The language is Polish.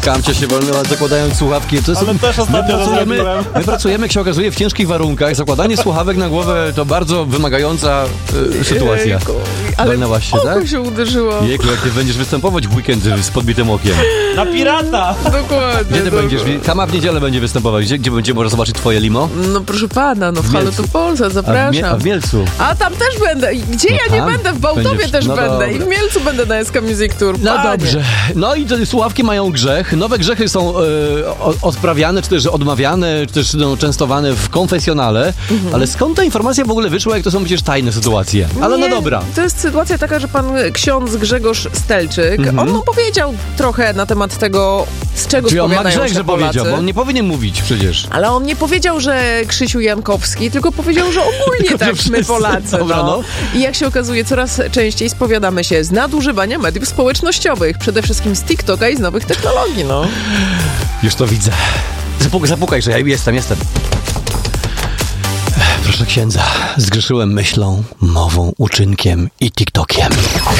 Kamcia się wolno, zakładając słuchawki. To jest, Ale też ostatnio my pracujemy, jak się okazuje, w ciężkich warunkach. Zakładanie słuchawek na głowę to bardzo wymagająca sytuacja. Jejku, ale Dolnałaś się, tak? się uderzyło. Jejku, jak ty będziesz występować w weekend z podbitym okiem. Na pirata! Dokładnie. Gdzie ty będziesz? Kama w niedzielę będzie występować. Gdzie będzie można zobaczyć twoje limo? No proszę pana, w Halo to Polsat, zapraszam. A w Mielcu? A tam też będę. Gdzie No ja nie tam będę? W Bałtowie będziesz. też No będę. dobra. I w Mielcu będę na SK Music Tour. No Panie. dobrze. No i te słuchawki mają grzech. Nowe grzechy są odprawiane, czy też odmawiane, czy też częstowane w konfesjonale. Ale skąd ta informacja w ogóle wyszła, jak to są przecież tajne sytuacje? Ale no Nie, dobra. To jest sytuacja taka, że pan ksiądz Grzegorz Stelczyk, on powiedział trochę na temat tego, z czego Czyli on ma spowiadają grzech, się że Polacy. powiedział, bo on nie powinien mówić przecież. Ale on nie powiedział, że Krzysiu Jankowski, tylko powiedział, że ogólnie Że tak my wszyscy. Polacy. Dobra, no. I jak się okazuje, coraz częściej spowiadamy się z nadużywania mediów społecznościowych. Przede wszystkim z TikToka i z nowych technologii, Już to widzę. Zapukaj, że ja jestem. Proszę księdza, zgrzeszyłem myślą, mową, uczynkiem i TikTokiem.